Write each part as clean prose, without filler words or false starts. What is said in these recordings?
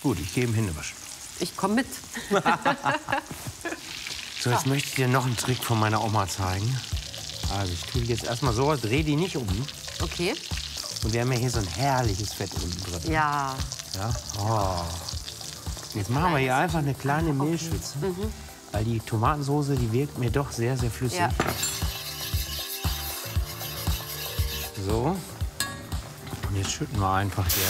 Gut, ich gehe ihm Hände waschen. Ich komme mit. So, jetzt möchte ich dir noch einen Trick von meiner Oma zeigen. Also, ich tue die jetzt erstmal so, drehe die nicht um. Okay. Und wir haben ja hier so ein herrliches Fett unten drin. Ja. Ja? Oh. Jetzt machen wir hier einfach eine kleine Mehlschwitze. Weil die Tomatensauce, die wirkt mir doch sehr, sehr flüssig. Ja. So. Und jetzt schütten wir einfach hier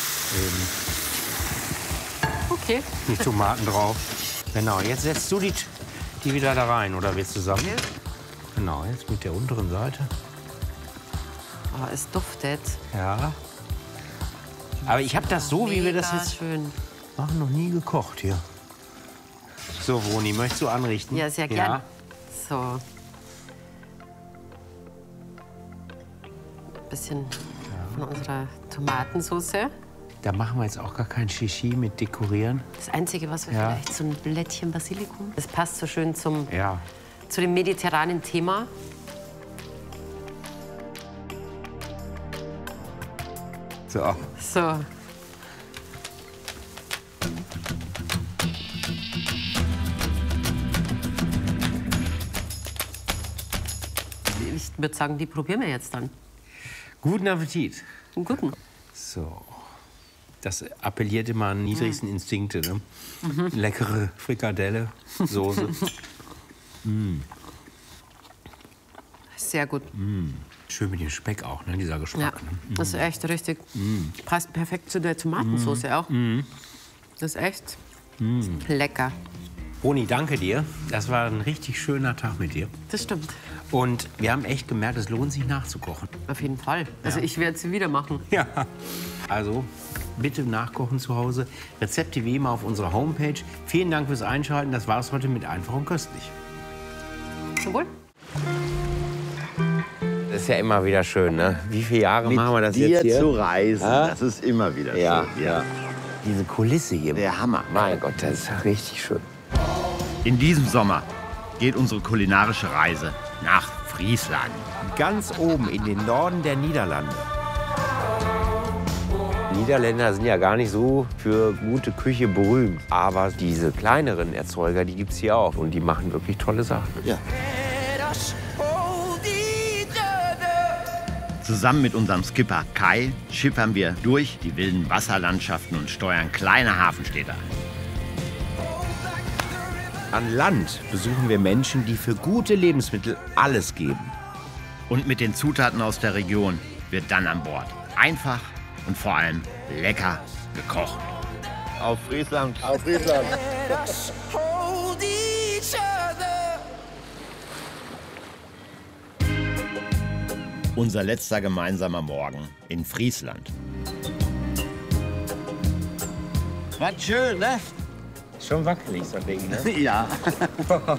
Okay. die Tomaten drauf. Genau, jetzt setzt du die wieder da rein, oder wir zusammen? Okay. Genau, jetzt mit der unteren Seite. Oh, es duftet. Ja. Aber ich habe das so, wie wir das Mega jetzt schön. machen, noch nie gekocht hier. So, Vroni, möchtest du anrichten? Ja, sehr gern. Ja. So. Ein bisschen von unserer Tomatensauce. Da machen wir jetzt auch gar kein Shishi mit dekorieren. Das Einzige, was wir Ja. vielleicht, so ein Blättchen Basilikum. Das passt so schön zu Ja. dem mediterranen Thema. So. So. Ich würde sagen, die probieren wir jetzt dann. Guten Appetit. Einen guten. So. Das appelliert immer an niedrigsten Instinkte. Ne? Leckere Frikadelle, Soße. Sehr gut. Schön mit dem Speck auch, ne? Dieser Ja, Geschmack. Ne? das ist echt richtig. Passt perfekt zu der Tomatensauce auch. Das ist echt lecker. Boni, danke dir. Das war ein richtig schöner Tag mit dir. Das stimmt. Und wir haben echt gemerkt, es lohnt sich nachzukochen. Auf jeden Fall. Also ich werde es wieder machen. Ja. Also, bitte nachkochen zu Hause. Rezepte wie immer auf unserer Homepage. Vielen Dank fürs Einschalten. Das war es heute mit Einfach und Köstlich. Zum Wohl. Das ist ja immer wieder schön, ne? Wie viele Jahre machen wir das dir jetzt hier? zu reisen, Ah? das ist immer wieder Ja, schön. ja. Diese Kulisse hier. Der Hammer. Mein Gott, das ist ja richtig schön. In diesem Sommer geht unsere kulinarische Reise nach Friesland. Ganz oben in den Norden der Niederlande. Niederländer sind ja gar nicht so für gute Küche berühmt. Aber diese kleineren Erzeuger, die gibt es hier auch. Und die machen wirklich tolle Sachen. Ja. Zusammen mit unserem Skipper Kai schippern wir durch die wilden Wasserlandschaften und steuern kleine Hafenstädte an. An Land besuchen wir Menschen, die für gute Lebensmittel alles geben. Und mit den Zutaten aus der Region wird dann an Bord einfach und vor allem lecker gekocht. Auf Friesland. Auf Friesland. Unser letzter gemeinsamer Morgen in Friesland. Was schön, ne? Schon wackelig, so ein Ding, ne? Ja.